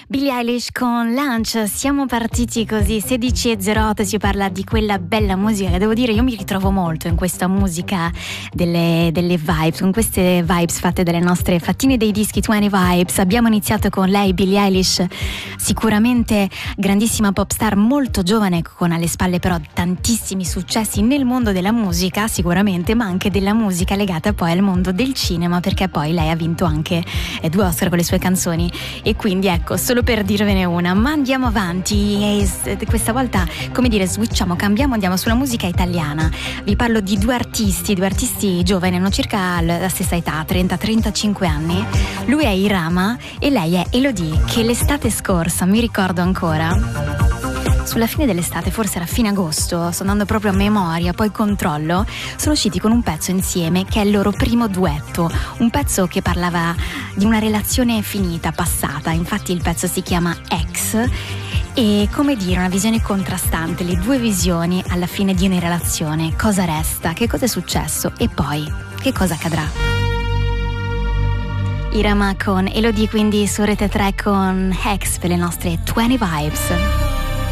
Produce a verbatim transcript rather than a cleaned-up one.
Billie Eilish con Lunch. Siamo partiti così, sedici e zero otto, ci parla di quella bella musica che devo dire io mi ritrovo molto in questa musica delle, delle vibes, con queste vibes fatte dalle nostre fattine dei dischi venti Vibes. Abbiamo iniziato con lei, Billie Eilish, sicuramente grandissima pop star, molto giovane, con alle spalle però tantissimi successi nel mondo della musica sicuramente, ma anche della musica legata poi al mondo del cinema, perché poi lei ha vinto anche eh, due Oscar con le sue canzoni. E quindi ecco, solo per dirvene una, ma andiamo avanti e questa volta, come dire, switchiamo, cambiamo, andiamo sulla musica italiana. Vi parlo di due artisti, due artisti giovani, hanno circa la stessa età, trenta trentacinque anni. Lui è Irama e lei è Elodie, che l'estate scorsa, mi ricordo ancora, sulla fine dell'estate, forse era fine agosto, sto andando proprio a memoria, poi controllo, sono usciti con un pezzo insieme che è il loro primo duetto, un pezzo che parlava di una relazione finita, passata. Infatti il pezzo si chiama Ex e, come dire, una visione contrastante, le due visioni alla fine di una relazione. Cosa resta? Che cosa è successo? E poi, che cosa accadrà? Irama con Elodie, quindi su Rete tre con Ex per le nostre venti Vibes.